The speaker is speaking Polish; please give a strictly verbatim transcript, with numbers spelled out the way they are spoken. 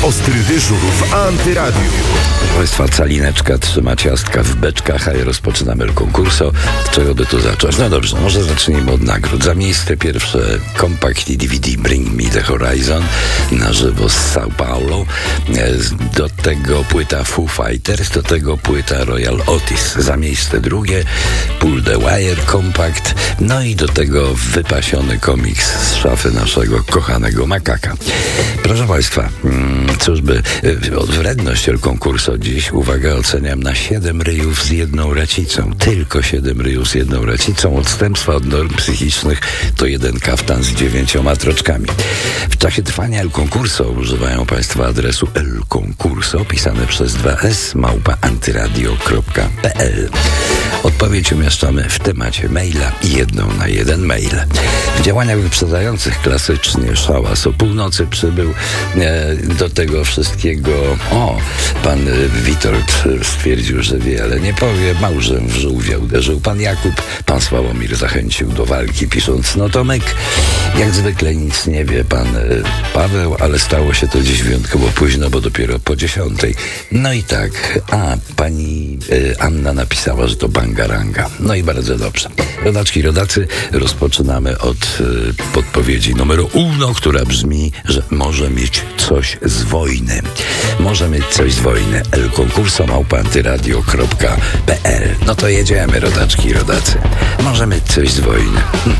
Ostry dyżur w Antyradiu. Proszę Państwa, Calineczka trzyma ciastka w beczkach, a ja rozpoczynamy el concurso. Od czego by tu zacząć? No dobrze, może zacznijmy od nagród. Za miejsce pierwsze Compact i D V D Bring Me The Horizon na żywo z São Paulo. Do tego płyta Foo Fighters, do tego płyta Royal Otis. Za miejsce drugie Pull The Wire Compact, no i do tego wypasiony komiks z szafy naszego kochanego makaka. Proszę Państwa, cóż by, wredność el concurso dziś, uwaga, oceniam na siedem ryjów z jedną racicą. Tylko siedem ryjów z jedną racicą. Odstępstwa od norm psychicznych to jeden kaftan z dziewięcioma troczkami. W czasie trwania el concurso używają Państwo adresu elconcurso pisane przez dwa s małpa antyradio kropka p l. Odpowiedź umieszczamy w temacie maila i jedną na jeden mail. W działaniach wyprzedzających klasycznie szałas o północy przybył e, do tego wszystkiego. O, pan e, Witold stwierdził, że wie, ale nie powie. Małżem w żółwia uderzył pan Jakub. Pan Sławomir zachęcił do walki, pisząc: no Tomek, jak zwykle nic nie wie pan e, Paweł, ale stało się to dziś wyjątkowo późno, bo dopiero po dziesiątej. No i tak, a pani e, Anna napisała, że to bangaranga. No i bardzo dobrze. Rodaczki, rodacy, rozpoczynamy od y, podpowiedzi numer uno, która brzmi, że może mieć coś z wojny. Może mieć coś z wojny. el concurso małpa antyradio kropka p l. No to jedziemy, rodaczki, rodacy. Może mieć coś z wojny. Hm.